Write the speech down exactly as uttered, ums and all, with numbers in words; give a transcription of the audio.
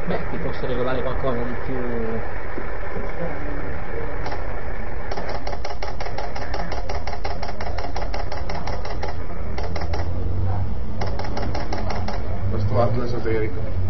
Beh, ti posso regolare qualcosa di più. Questo atto esoterico.